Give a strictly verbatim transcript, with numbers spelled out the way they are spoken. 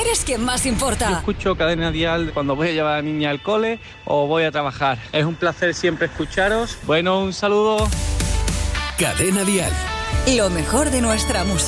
es quien más importa. Yo escucho Cadena Dial cuando voy a llevar a la niña al cole o voy a trabajar. Es un placer siempre escucharos. Bueno, un saludo. Cadena Dial. Lo mejor de nuestra música.